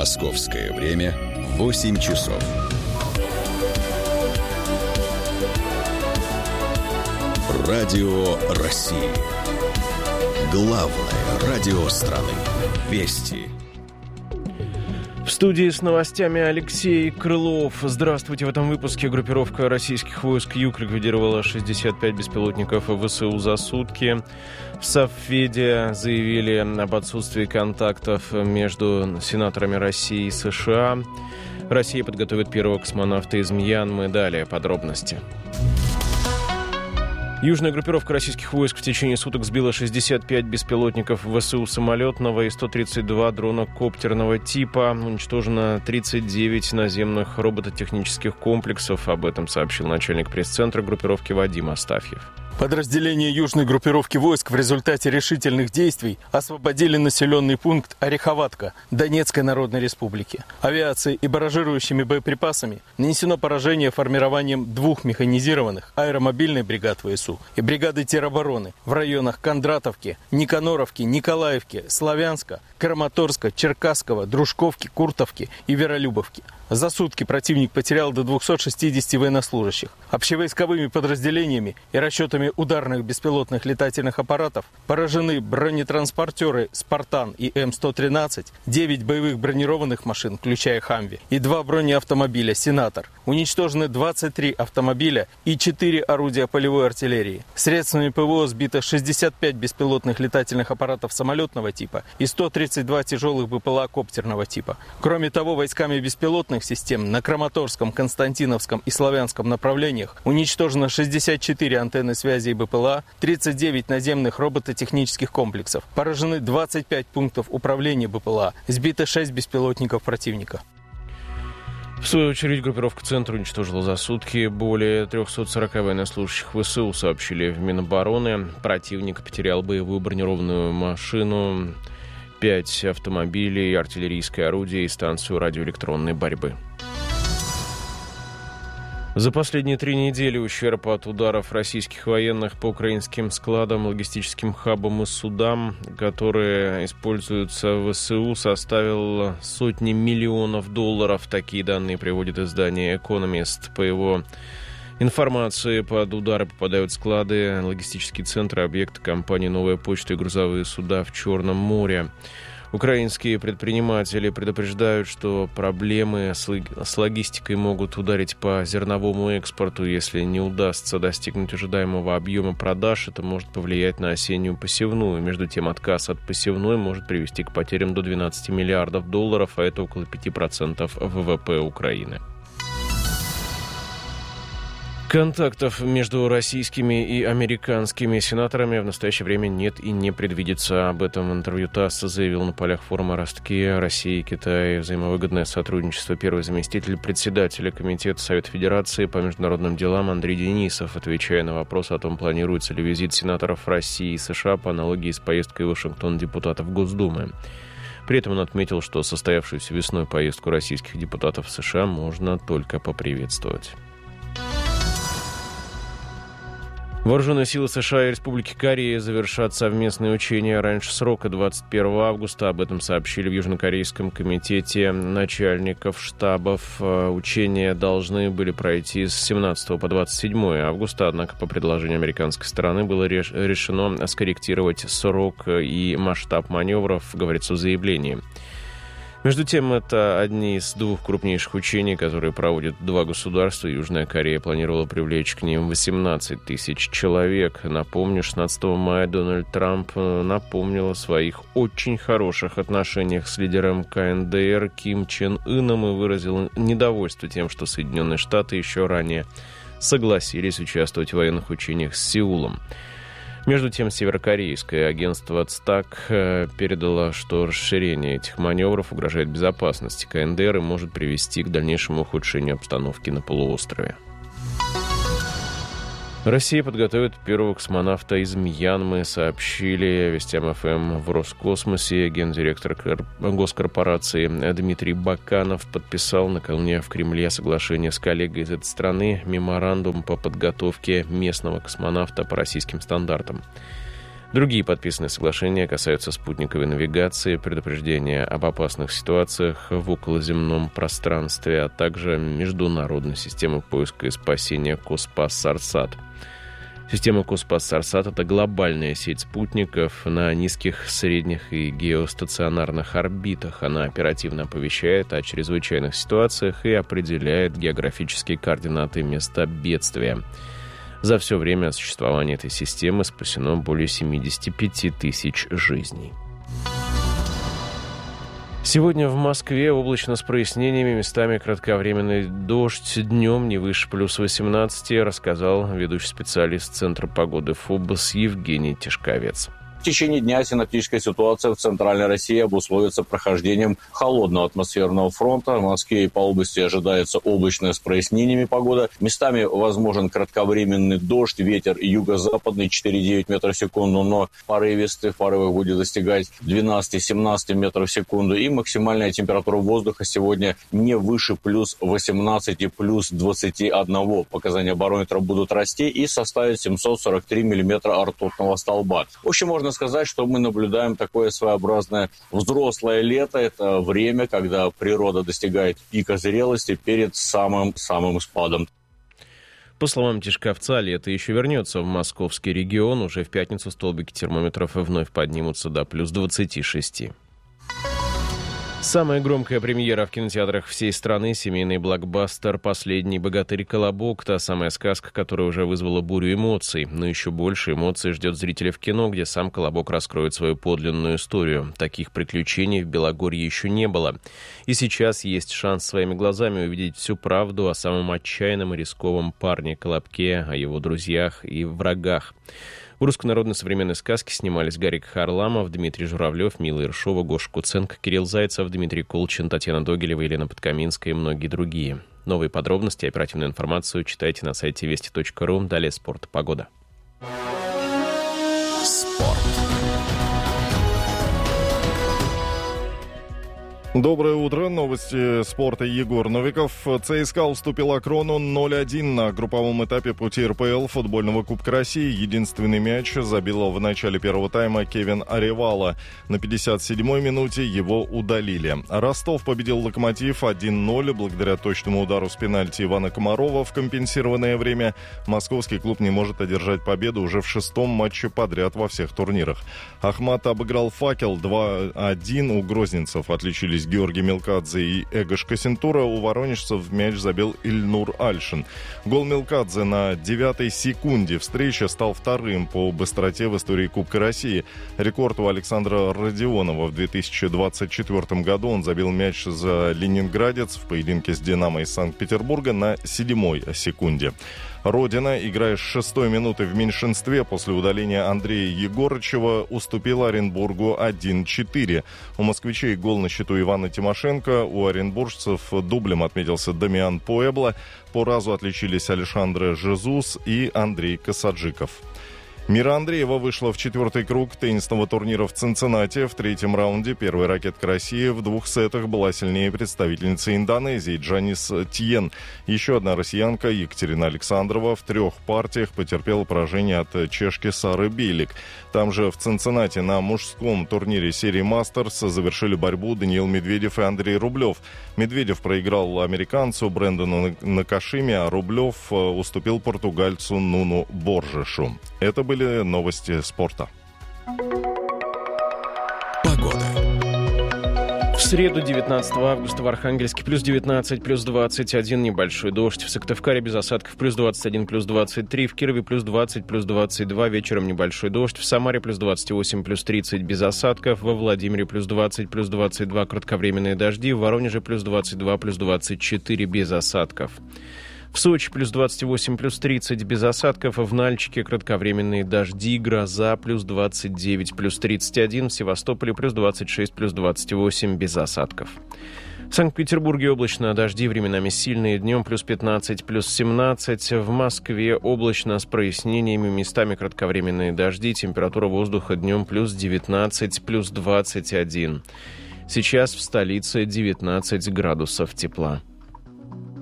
Московское время 8 часов. Радио России. Главное радио страны. Вести. В студии с новостями Алексей Крылов. Здравствуйте. В этом выпуске группировка российских войск «Юг» ликвидировала 65 беспилотников ВСУ за сутки. В Совфеде заявили об отсутствии контактов между сенаторами России и США. Россия подготовит первого космонавта из Мьянмы. Далее подробности. Южная группировка российских войск в течение суток сбила 65 беспилотников ВСУ самолетного и 132 дрона коптерного типа. Уничтожено 39 наземных робототехнических комплексов. Об этом сообщил начальник пресс-центра группировки Вадим Астафьев. Подразделения южной группировки войск в результате решительных действий освободили населенный пункт Ореховатка Донецкой Народной Республики. Авиацией и барражирующими боеприпасами нанесено поражение формированием двух механизированных аэромобильной бригад ВСУ и бригады теробороны в районах Кондратовки, Никаноровки, Николаевки, Славянска, Краматорска, Черкасского, Дружковки, Куртовки и Веролюбовки. За сутки противник потерял до 260 военнослужащих. Общевойсковыми подразделениями и расчетами ударных беспилотных летательных аппаратов поражены бронетранспортеры «Спартан» и М-113, 9 боевых бронированных машин, включая «Хамви», и 2 бронеавтомобиля «Сенатор». Уничтожены 23 автомобиля и 4 орудия полевой артиллерии. Средствами ПВО сбито 65 беспилотных летательных аппаратов самолетного типа и 132 тяжелых БПЛА коптерного типа. Кроме того, войсками беспилотных систем на Краматорском, Константиновском и Славянском направлениях уничтожено 64 антенны связи и БПЛА, 39 наземных робототехнических комплексов. Поражены 25 пунктов управления БПЛА, сбито 6 беспилотников противника. В свою очередь, группировка «Центр» уничтожила за сутки более 340 военнослужащих ВСУ, сообщили в Минобороны. Противник потерял боевую бронированную машину, 5 автомобилей, артиллерийское орудие и станцию радиоэлектронной борьбы. За последние 3 недели ущерб от ударов российских военных по украинским складам, логистическим хабам и судам, которые используются в ВСУ, составил сотни миллионов долларов. Такие данные приводит издание «Экономист». По его информации, под удары попадают склады, логистические центры, объекты компании «Новая почта» и грузовые суда в Черном море. Украинские предприниматели предупреждают, что проблемы с логистикой могут ударить по зерновому экспорту. Если не удастся достигнуть ожидаемого объема продаж, это может повлиять на осеннюю посевную. Между тем, отказ от посевной может привести к потерям до 12 миллиардов долларов, а это около 5% ВВП Украины. Контактов между российскими и американскими сенаторами в настоящее время нет и не предвидится. Об этом в интервью ТАСС заявил на полях форума «Ростки. Россия и Китай. Взаимовыгодное сотрудничество» первый заместитель председателя Комитета Совета Федерации по международным делам Андрей Денисов, отвечая на вопрос о том, планируется ли визит сенаторов России и США по аналогии с поездкой в Вашингтон депутатов Госдумы. При этом он отметил, что состоявшуюся весной поездку российских депутатов в США можно только поприветствовать. Вооруженные силы США и Республики Корея завершат совместные учения раньше срока, 21 августа. Об этом сообщили в Южнокорейском комитете начальников штабов. Учения должны были пройти с 17 по 27 августа, однако по предложению американской стороны было решено скорректировать срок и масштаб маневров, говорится в заявлении. Между тем, это одни из 2 крупнейших учений, которые проводят 2 государства. Южная Корея планировала привлечь к ним 18 тысяч человек. Напомню, 16 мая Дональд Трамп напомнил о своих очень хороших отношениях с лидером КНДР Ким Чен Ыном и выразил недовольство тем, что Соединенные Штаты еще ранее согласились участвовать в военных учениях с Сеулом. Между тем, северокорейское агентство ЦТАК передало, что расширение этих маневров угрожает безопасности КНДР и может привести к дальнейшему ухудшению обстановки на полуострове. Россия подготовит первого космонавта из Мьянмы, сообщили Вестям ФМ в Роскосмосе. Гендиректор госкорпорации Дмитрий Баканов подписал накануне в Кремле соглашение с коллегой из этой страны, меморандум по подготовке местного космонавта по российским стандартам. Другие подписанные соглашения касаются спутниковой навигации, предупреждения об опасных ситуациях в околоземном пространстве, а также международной системы поиска и спасения Коспас-Сарсат. Система Коспас-Сарсат — это глобальная сеть спутников на низких, средних и геостационарных орбитах. Она оперативно оповещает о чрезвычайных ситуациях и определяет географические координаты места бедствия. За все время существования этой системы спасено более 75 тысяч жизней. Сегодня в Москве облачно с прояснениями, местами кратковременный дождь, днем не выше плюс 18, рассказал ведущий специалист Центра погоды ФОБОС Евгений Тишковец. В течение дня синоптическая ситуация в Центральной России обусловится прохождением холодного атмосферного фронта. В Москве и по области ожидается облачная с прояснениями погода. Местами возможен кратковременный дождь, ветер юго-западный 4,9 метров в секунду, но порывистый, порывы будет достигать 12-17 метров в секунду. И максимальная температура воздуха сегодня не выше плюс 18 и плюс 21. Показания барометра будут расти и составят 743 миллиметра ртутного столба. В общем, можно сказать, что мы наблюдаем такое своеобразное взрослое лето. Это время, когда природа достигает пика зрелости перед самым спадом. По словам Тишковца, лето еще вернется в московский регион. Уже в пятницу столбики термометров вновь поднимутся до плюс 26. Самая громкая премьера в кинотеатрах всей страны — семейный блокбастер «Последний богатырь-колобок». Та самая сказка, которая уже вызвала бурю эмоций. Но еще больше эмоций ждет зрителя в кино, где сам Колобок раскроет свою подлинную историю. Таких приключений в Белогорье еще не было. И сейчас есть шанс своими глазами увидеть всю правду о самом отчаянном и рисковом парне Колобке, о его друзьях и врагах. В руссконародной современной сказке снимались Гарик Харламов, Дмитрий Журавлев, Мила Ершова, Гоша Куценко, Кирилл Зайцев, Дмитрий Колчин, Татьяна Догилева, Елена Подкаминская и многие другие. Новые подробности и оперативную информацию читайте на сайте вести.ру. Далее спорт, погода. Спорт. Доброе утро. Новости спорта. Егор Новиков. ЦСКА уступил Акрону 0-1 на групповом этапе пути РПЛ футбольного Кубка России. Единственный мяч забил в начале первого тайма Кевин Аревала. На 57-й минуте его удалили. Ростов победил Локомотив 1-0 благодаря точному удару с пенальти Ивана Комарова в компенсированное время. Московский клуб не может одержать победу уже в 6-м матче подряд во всех турнирах. Ахмат обыграл «Факел» 2-1. У грозненцев отличились Георгий Мелкадзе и Эгош Кассентура. У воронежцев мяч забил Ильнур Альшин. Гол Мелкадзе на 9-й секунде встречи стал вторым по быстроте в истории Кубка России. Рекорд у Александра Родионова в 2024 году. Он забил мяч за ленинградец в поединке с «Динамо» из Санкт-Петербурга на 7-й секунде. Родина, играя с 6-й минуты в меньшинстве после удаления Андрея Егорычева, уступила Оренбургу 1-4. У москвичей гол на счету Ивана Тимошенко, у оренбуржцев дублем отметился Дамиан Пуэбло. По разу отличились Алешандре Жезус и Андрей Касаджиков. Мира Андреева вышла в 4-й круг теннисного турнира в Цинциннати. В 3-м раунде первая ракетка России в 2 сетах была сильнее представительницы Индонезии Джанис Тьен. Еще одна россиянка Екатерина Александрова в 3 партиях потерпела поражение от чешки Сары Билик. Там же в Цинциннати на мужском турнире серии «Мастерс» завершили борьбу Даниил Медведев и Андрей Рублев. Медведев проиграл американцу Брэндону Накашиме, а Рублев уступил португальцу Нуну Боржешу. Это были новости спорта. Погода. В среду, 19 августа, в Архангельске плюс 19, плюс 21, небольшой дождь. В Сыктывкаре без осадков плюс 21, плюс 23. В Кирове плюс 20, плюс 22. Вечером небольшой дождь. В Самаре плюс 28, плюс 30 без осадков. Во Владимире плюс 20, плюс 22 кратковременные дожди. В Воронеже плюс 22, плюс 24 без осадков. В Сочи плюс 28, плюс 30 без осадков. В Нальчике кратковременные дожди, гроза плюс 29, плюс 31. В Севастополе плюс 26, плюс 28 без осадков. В Санкт-Петербурге облачно, дожди временами сильные, днем плюс 15, плюс 17. В Москве облачно с прояснениями, местами кратковременные дожди. Температура воздуха днем плюс 19, плюс 21. Сейчас в столице 19 градусов тепла.